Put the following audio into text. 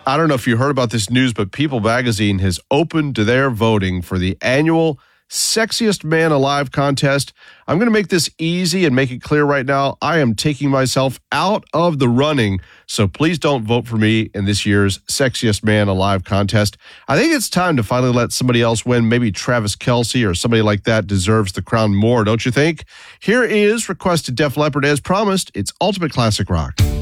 I don't know if you heard about this news, but People Magazine has opened their voting for the annual Sexiest Man Alive contest. I'm going to make this easy and make it clear right now. I am taking myself out of the running, so please don't vote for me in this year's Sexiest Man Alive contest. I think it's time to finally let somebody else win. Maybe Travis Kelce or somebody like that deserves the crown more, don't you think? Here is Requested Def Leppard as promised. It's Ultimate Classic Rock.